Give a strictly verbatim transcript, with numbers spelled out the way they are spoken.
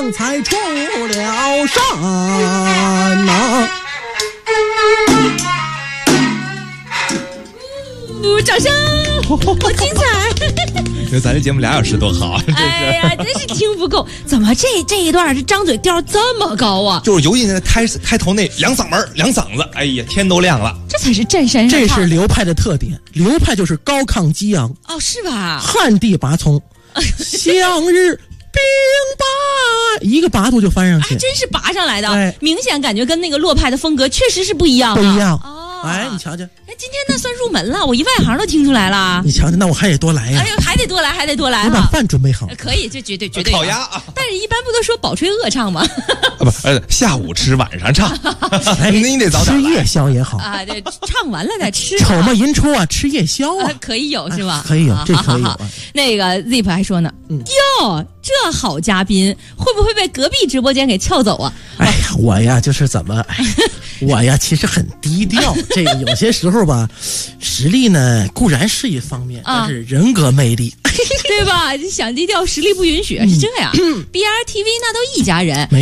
方才出了山呐、 呃，掌声，好精彩！ 就咱这节目俩小时多好，真是。 哎呀，真是听不够，怎么这这一段这张嘴调这么高啊？ 就是尤其那开开头那两嗓门两嗓子，哎呀，天都亮了。 这才是占山上。 这是流派的特点，流派就是高亢激昂。 哦，是吧？ 旱地拔葱，向日冰拔，一个拔度就翻上去， 哎，真是拔上来的， 哎、 明显感觉跟那个洛派的风格确实是不一样、啊， 不一样。 哦， 哎，你瞧瞧， 哎，今天那算入门了，我一外行都听出来了。 你瞧瞧，那我还得多来呀、啊！ 哎呦，还得多来，还得多来你把饭准备好， 可以，这绝对绝对烤鸭啊！ 但是一般不都说饱吹饿唱吗？ 啊不，呃，下午吃，晚上唱，哎，你得早点吃夜宵也好啊。对，唱完了再吃。 瞅嘛银出啊，吃夜宵啊， 啊可以有是吧？ 哎、可以有，这可以有、啊。 那个 Zip 还说呢， 嗯、 哟，这好嘉宾会不会被隔壁直播间给撬走啊？ 哎呀，我呀就是怎么，哎、我呀其实很低调，这个有些时候吧，实力呢固然是一方面， 啊、 但是人格魅力， 对吧？想低调，实力不允许，是这样。B R T V 那都一家人。